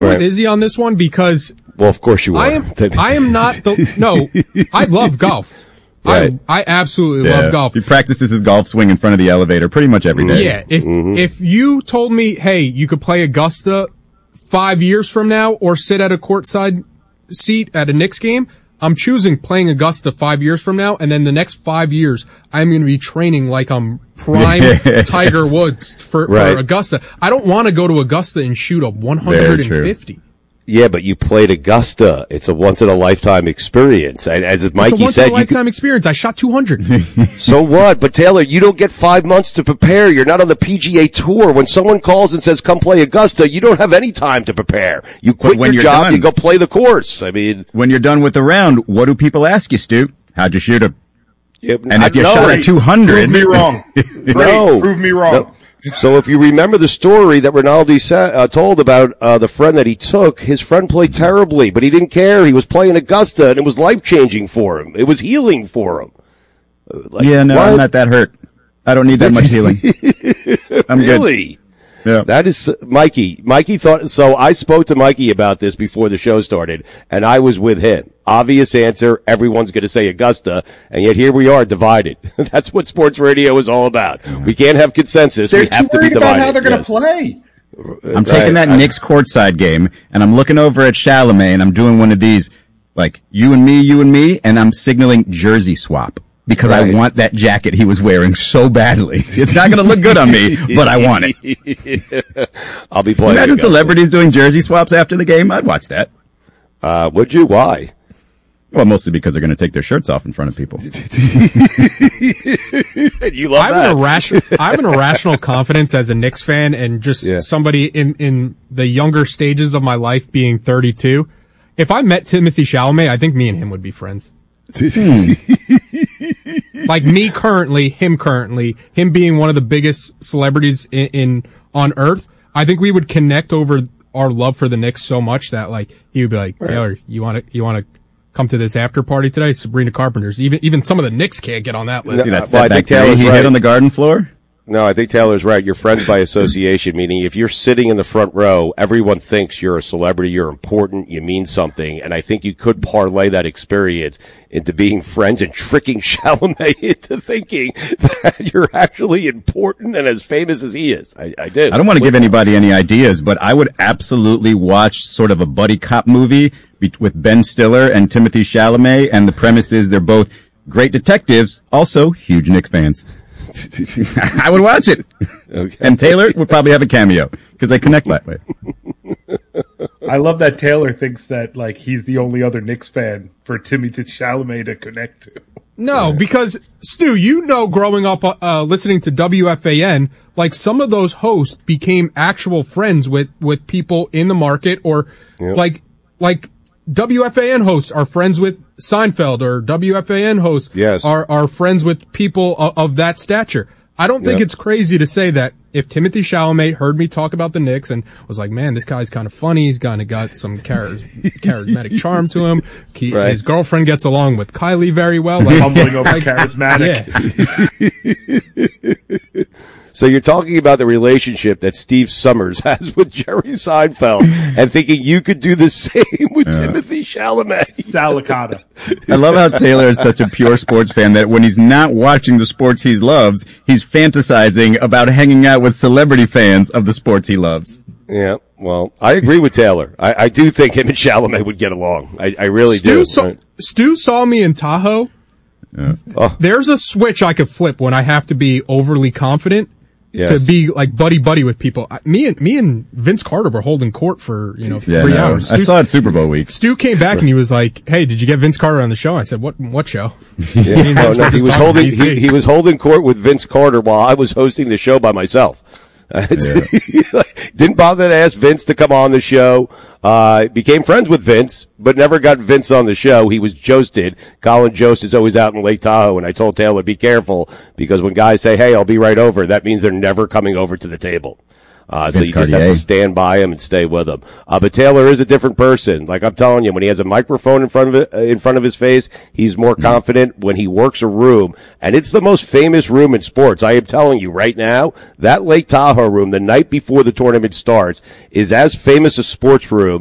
with Izzy on this one because well, of course you are. I am not the no. I love golf. Right. I absolutely love golf. He practices his golf swing in front of the elevator pretty much every day. Yeah. If you told me, hey, you could play Augusta 5 years from now or sit at a courtside seat at a Knicks game, I'm choosing playing Augusta 5 years from now, and then the next 5 years, I'm going to be training like I'm prime Tiger Woods for Augusta. I don't want to go to Augusta and shoot a 150. Yeah, but you played Augusta. It's a once-in-a-lifetime experience. As Mikey said, it's a once-in-a-lifetime experience. I shot 200. So what? But Taylor, you don't get 5 months to prepare. You're not on the PGA Tour. When someone calls and says, come play Augusta, you don't have any time to prepare. You quit your job, you go play the course. I mean, when you're done with the round, what do people ask you, Stu? How'd you shoot him? Yeah, and if you shot at 200... Prove me wrong. Prove me wrong. No. So if you remember the story that Rinaldi told about the friend that he took, his friend played terribly, but he didn't care. He was playing Augusta, and it was life-changing for him. It was healing for him. I'm not that hurt. I don't need that much healing. I'm really? Good. Yeah. That is Mikey. Mikey thought so. I spoke to Mikey about this before the show started, and I was with him. Obvious answer. Everyone's going to say Augusta, and yet here we are divided. That's what sports radio is all about. We can't have consensus. We have to be divided. About how they're going to play. I'm taking that Knicks courtside game, and I'm looking over at Chalamet, and I'm doing one of these, like you and me, and I'm signaling jersey swap. Because I want that jacket he was wearing so badly. It's not going to look good on me, but I want it. I'll be playing. Imagine celebrities doing jersey swaps after the game. I'd watch that. Would you? Why? Well, mostly because they're going to take their shirts off in front of people. You love that. I have an irrational confidence as a Knicks fan and just somebody in the younger stages of my life being 32. If I met Timothy Chalamet, I think me and him would be friends. Like me currently, him being one of the biggest celebrities on earth, I think we would connect over our love for the Knicks so much that like he would be like, Taylor, you want to come to this after party today? Sabrina Carpenter's. Even some of the Knicks can't get on that list. See, that's that bacteria he hit on the garden floor. No, I think Taylor's right. You're friends by association, meaning if you're sitting in the front row, everyone thinks you're a celebrity, you're important, you mean something, and I think you could parlay that experience into being friends and tricking Chalamet into thinking that you're actually important and as famous as he is. I do. I don't want to give anybody any ideas, but I would absolutely watch sort of a buddy cop movie with Ben Stiller and Timothy Chalamet, and the premise is they're both great detectives, also huge Knicks fans. I would watch it. Okay. And Taylor would probably have a cameo because they connect that way. I love that Taylor thinks that like he's the only other Knicks fan for Timothy Chalamet to connect to. No, because Stu, growing up listening to WFAN, like some of those hosts became actual friends with people in the market, or like WFAN hosts are friends with Seinfeld, or WFAN hosts are friends with people of that stature. I don't think it's crazy to say that if Timothy Chalamet heard me talk about the Knicks and was like, man, this guy's kind of funny, he's kind of got some charismatic charm to him, his girlfriend gets along with Kylie very well. Like, bumbling over charismatic. Yeah. So you're talking about the relationship that Steve Summers has with Jerry Seinfeld and thinking you could do the same with Timothy Chalamet. Salicata. I love how Taylor is such a pure sports fan that when he's not watching the sports he loves, he's fantasizing about hanging out with celebrity fans of the sports he loves. Yeah, well, I agree with Taylor. I do think him and Chalamet would get along. I really do. Stu saw me in Tahoe. Yeah. Oh. There's a switch I could flip when I have to be overly confident. Yes. To be like buddy with people. Me and Vince Carter were holding court for 3 hours. I saw it Super Bowl week. Stu came back and he was like, "Hey, did you get Vince Carter on the show?" I said, "What show?" Yeah. He was holding court with Vince Carter while I was hosting the show by myself. Didn't bother to ask Vince to come on the show. Became friends with Vince, but never got Vince on the show. He was Josted. Colin Jost is always out in Lake Tahoe, and I told Taylor, be careful, because when guys say, hey, I'll be right over, that means they're never coming over to the table. So you just have to stand by him and stay with him. But Taylor is a different person. Like I'm telling you, when he has a microphone in front of his face, he's more confident. When he works a room, and it's the most famous room in sports. I am telling you right now, that Lake Tahoe room the night before the tournament starts is as famous a sports room